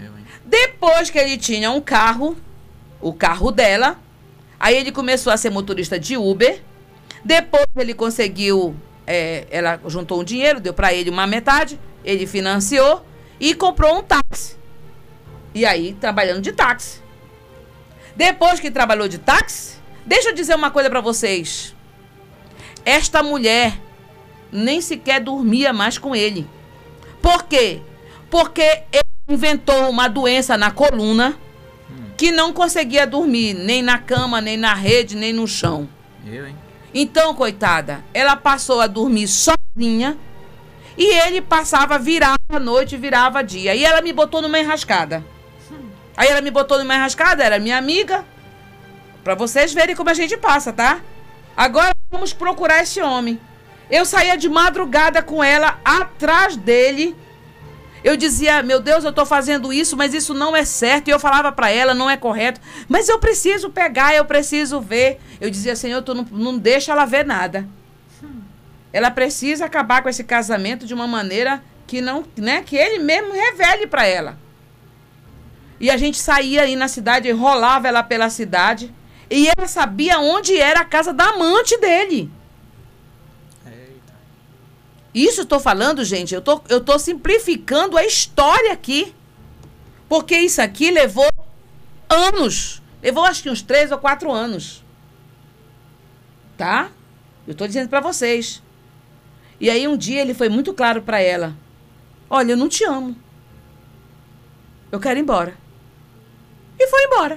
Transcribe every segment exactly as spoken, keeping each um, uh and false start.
Eu, hein? Depois que ele tinha um carro, o carro dela, aí ele começou a ser motorista de Uber. Depois ele conseguiu, é, ela juntou um dinheiro, deu para ele uma metade, ele financiou e comprou um táxi. E aí, trabalhando de táxi. Depois que trabalhou de táxi, deixa eu dizer uma coisa para vocês. Esta mulher nem sequer dormia mais com ele. Por quê? Porque ele inventou uma doença na coluna hum. que não conseguia dormir, nem na cama, nem na rede, nem no chão. Eu, hein? Então, coitada, ela passou a dormir sozinha e ele passava, virava a noite, virava dia. E ela me botou numa enrascada. Aí ela me botou numa enrascada, era minha amiga. Pra vocês verem como a gente passa, tá? Agora vamos procurar esse homem. Eu saía de madrugada com ela atrás dele. Eu dizia, meu Deus, eu tô fazendo isso, mas isso não é certo. E eu falava pra ela, não é correto. Mas eu preciso pegar, eu preciso ver. Eu dizia, Senhor, tu não, não deixa ela ver nada. Hum. Ela precisa acabar com esse casamento de uma maneira que não, né, que ele mesmo revele pra ela. E a gente saía aí na cidade, enrolava ela pela cidade. E ela sabia onde era a casa da amante dele. Eita. Isso estou falando, gente, eu tô, eu tô simplificando a história aqui. Porque isso aqui levou anos. Levou acho que uns três ou quatro anos. Tá? Eu tô dizendo para vocês. E aí um dia ele foi muito claro para ela. Olha, eu não te amo. Eu quero ir embora. E foi embora.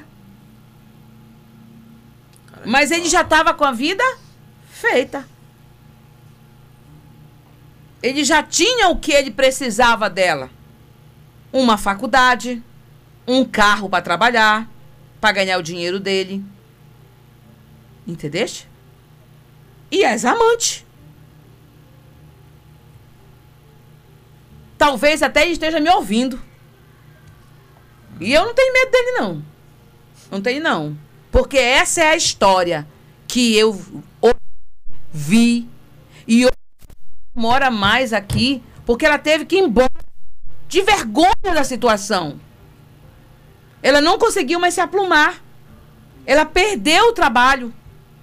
Caramba. Mas ele já estava com a vida feita. Ele já tinha o que ele precisava dela. Uma faculdade, um carro para trabalhar, para ganhar o dinheiro dele. Entendeste? E as amantes. Talvez até ele esteja me ouvindo. E eu não tenho medo dele, não. Não tenho, não. Porque essa é a história que eu vi. E hoje mora mais aqui porque ela teve que ir embora de vergonha da situação. Ela não conseguiu mais se aplumar. Ela perdeu o trabalho.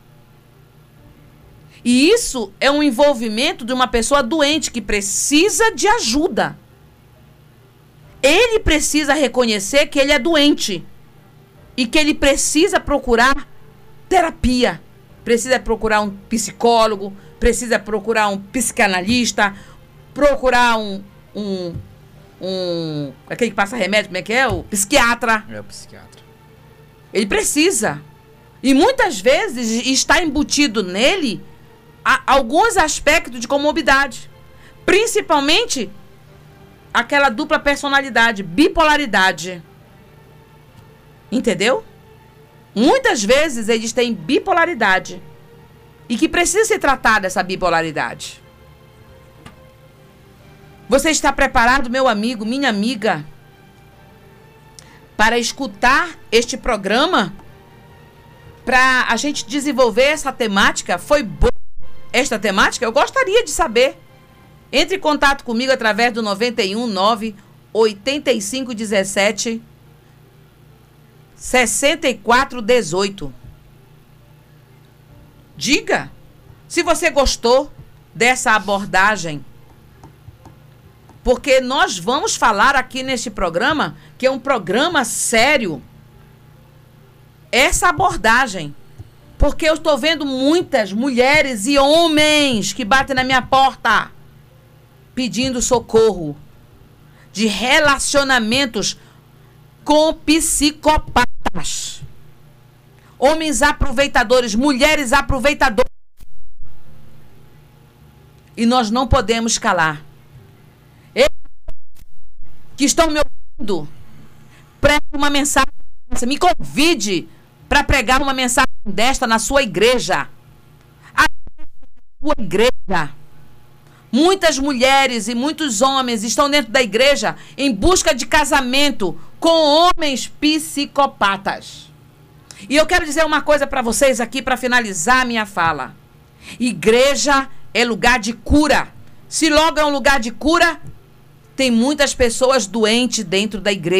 E isso é um envolvimento de uma pessoa doente que precisa de ajuda. Ele precisa reconhecer que ele é doente e que ele precisa procurar terapia, precisa procurar um psicólogo, precisa procurar um psicanalista, procurar um, um, um aquele que passa remédio, como é que é? O psiquiatra. É o psiquiatra. Ele precisa. E muitas vezes está embutido nele a, alguns aspectos de comorbidade, principalmente aquela dupla personalidade, bipolaridade. Entendeu? Muitas vezes eles têm bipolaridade e que precisa ser tratada essa bipolaridade. Você está preparado, meu amigo, minha amiga, para escutar este programa? Para a gente desenvolver essa temática? Foi boa esta temática? Eu gostaria de saber. Entre em contato comigo através do noventa e um, nove, oitenta e cinco, dezessete, sessenta e quatro, dezoito. Diga se você gostou dessa abordagem. Porque nós vamos falar aqui neste programa, que é um programa sério, essa abordagem. Porque eu estou vendo muitas mulheres e homens que batem na minha porta pedindo socorro de relacionamentos com psicopatas. Homens aproveitadores, mulheres aproveitadoras. E nós não podemos calar. Eles que estão me ouvindo, pregue uma mensagem, me convide para pregar uma mensagem desta na sua igreja. A sua igreja. Muitas mulheres e muitos homens estão dentro da igreja em busca de casamento com homens psicopatas. E eu quero dizer uma coisa para vocês aqui para finalizar a minha fala. Igreja é lugar de cura. Se logo é um lugar de cura, tem muitas pessoas doentes dentro da igreja.